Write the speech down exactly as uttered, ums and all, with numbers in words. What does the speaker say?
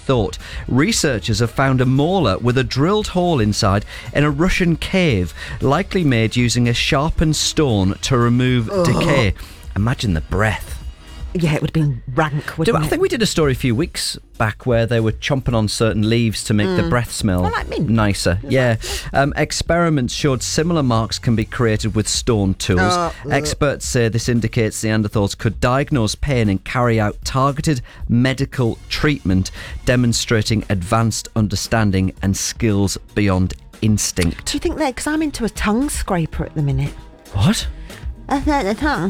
thought. Researchers have found a molar with a drilled hole inside in a Russian cave, likely made using a sharpened stone to remove Ugh. decay. Imagine the breath. Yeah, it would have been rank, wouldn't Do, I it? think we did a story a few weeks back where they were chomping on certain leaves to make mm. the breath smell well, like mint. nicer. Yeah. Um, experiments showed similar marks can be created with stone tools. Uh, Experts say this indicates Neanderthals could diagnose pain and carry out targeted medical treatment, demonstrating advanced understanding and skills beyond instinct. Do you think that? Because I'm into a tongue scraper at the minute. What? I think the tongue